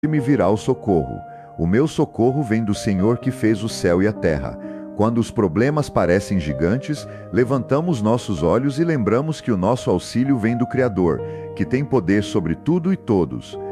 me virá o socorro. O meu socorro vem do Senhor que fez o céu e a terra. Quando os problemas parecem gigantes, levantamos nossos olhos e lembramos que o nosso auxílio vem do Criador, que tem poder sobre tudo e todos.